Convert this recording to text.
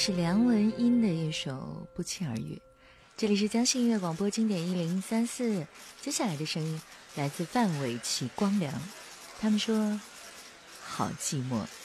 是梁文音的一首《不期而遇》。这里是江信音乐广播经典1034，接下来的声音来自范玮琪、光良，他们说好寂寞。